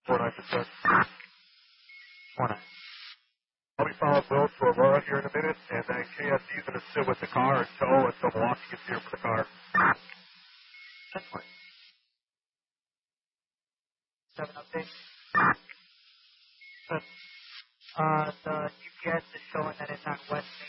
49%. 49. I'll be following Will to Aurora here in a minute, and then KSC is going to sit with the car and tow until Milwaukee gets here for the car. 7 update. The GPS is showing that it's on West